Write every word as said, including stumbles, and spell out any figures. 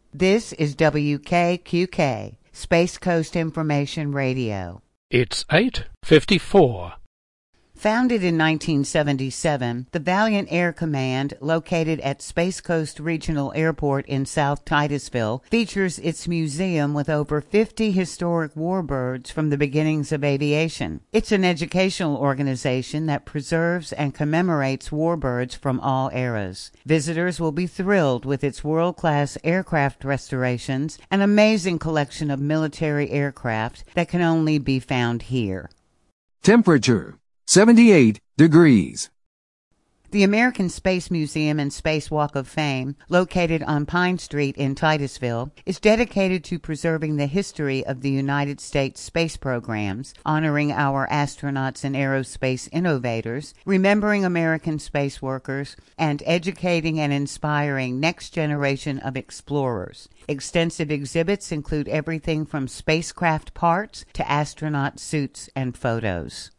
This is W K Q K, Space Coast Information Radio. It's eight fifty-four. Founded in nineteen seventy-seven, the Valiant Air Command, located at Space Coast Regional Airport in South Titusville, features its museum with over fifty historic warbirds from the beginnings of aviation. It's an educational organization that preserves and commemorates warbirds from all eras. Visitors will be thrilled with its world-class aircraft restorations, an amazing collection of military aircraft that can only be found here. Temperature seventy-eight degrees. The American Space Museum and Space Walk of Fame, located on Pine Street in Titusville, is dedicated to preserving the history of the United States space programs, honoring our astronauts and aerospace innovators, remembering American space workers, and educating and inspiring next generation of explorers. Extensive exhibits include everything from spacecraft parts to astronaut suits and photos.